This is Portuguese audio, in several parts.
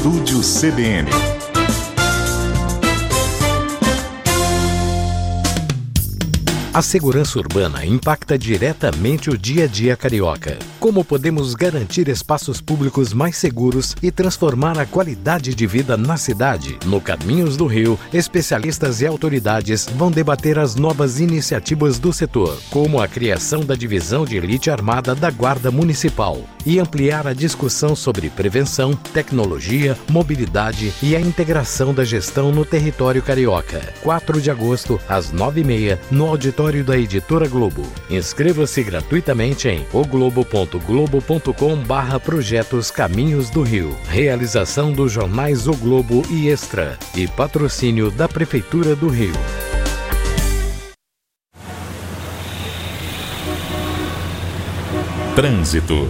Estúdio CBN. A segurança urbana impacta diretamente o dia a dia carioca. Como podemos garantir espaços públicos mais seguros e transformar a qualidade de vida na cidade? No Caminhos do Rio, especialistas e autoridades vão debater as novas iniciativas do setor, como a criação da Divisão de Elite Armada da Guarda Municipal, e ampliar a discussão sobre prevenção, tecnologia, mobilidade e a integração da gestão no território carioca. 4 de agosto, às 9h30, no auditório da Editora Globo. Inscreva-se gratuitamente em oglobo.globo.com/projetos Caminhos do Rio. Realização dos jornais O Globo e Extra e patrocínio da Prefeitura do Rio. Trânsito.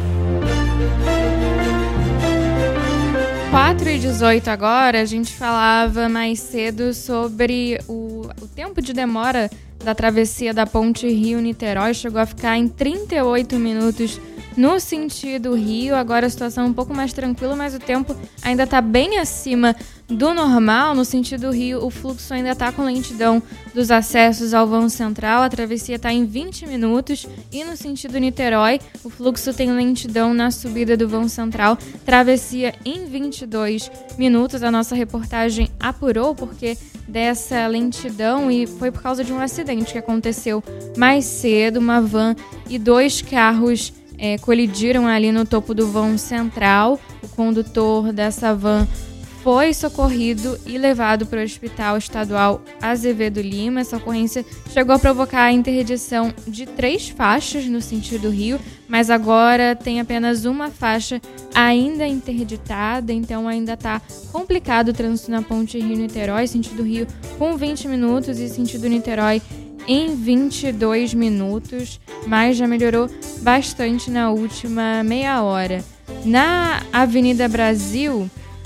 4h18 agora, a gente falava mais cedo sobre o tempo de demora da travessia da Ponte Rio-Niterói. Chegou a ficar em 38 minutos no sentido Rio. Agora a situação é um pouco mais tranquila, mas o tempo ainda está bem acima do normal. No sentido Rio, o fluxo ainda está com lentidão dos acessos ao vão central. A travessia está em 20 minutos. E no sentido Niterói, o fluxo tem lentidão na subida do vão central. Travessia em 22 minutos. A nossa reportagem apurou porque dessa lentidão e foi por causa de um acidente que aconteceu mais cedo. Uma van e 2 carros colidiram ali no topo do vão central. O condutor dessa van foi socorrido e levado para o Hospital Estadual Azevedo Lima. Essa ocorrência chegou a provocar a interdição de 3 faixas no sentido Rio, mas agora tem apenas uma faixa ainda interditada, então ainda está complicado o trânsito na Ponte Rio-Niterói, sentido Rio com 20 minutos e sentido Niterói em 22 minutos, mas já melhorou bastante na última meia hora. Na Avenida Brasil,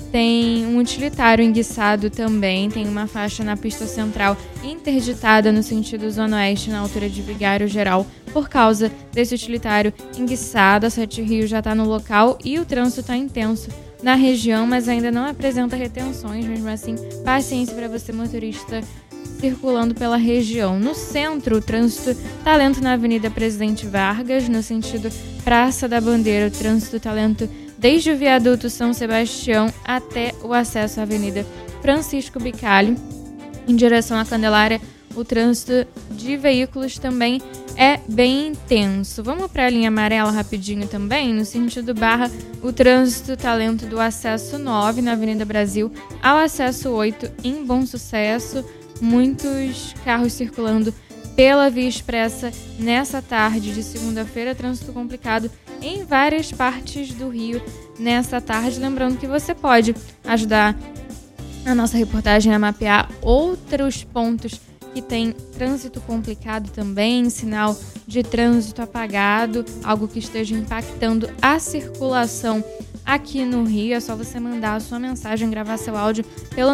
tem um utilitário enguiçado também, tem uma faixa na pista central interditada no sentido zona oeste, na altura de Vigário Geral, por causa desse utilitário enguiçado. A 7 Rio já está no local e o trânsito está intenso na região, mas ainda não apresenta retenções. Mesmo assim, paciência para você, motorista, circulando pela região. No centro, o trânsito está lento na Avenida Presidente Vargas, no sentido Praça da Bandeira. O trânsito está lento desde o viaduto São Sebastião até o acesso à Avenida Francisco Bicalho. Em direção à Candelária, o trânsito de veículos também é bem intenso. Vamos para a linha amarela rapidinho também. No sentido Barra, o trânsito está lento do acesso 9 na Avenida Brasil ao acesso 8 em Bom Sucesso. Muitos carros circulando pela Via Expressa nessa tarde de segunda-feira. Trânsito complicado em várias partes do Rio nessa tarde. Lembrando que você pode ajudar a nossa reportagem a mapear outros pontos que tem trânsito complicado também, sinal de trânsito apagado, algo que esteja impactando a circulação aqui no Rio. É só você mandar a sua mensagem, gravar seu áudio pelo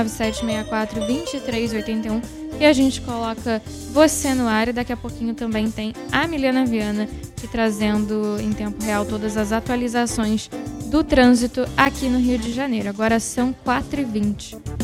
997642381 e a gente coloca você no ar. E daqui a pouquinho também tem a Milena Viana te trazendo em tempo real todas as atualizações do trânsito aqui no Rio de Janeiro. Agora são 4h20.